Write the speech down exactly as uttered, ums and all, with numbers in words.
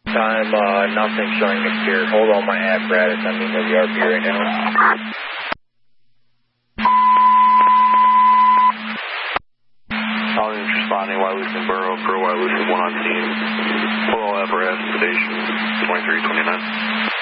Time, uh, nothing showing me here. Hold on my apparatus. I'm in the R P right now. All units responding, Wyalusing Borough, Borough Wyalusing one on scene. Full all apparatus, station twenty-three twenty-nine.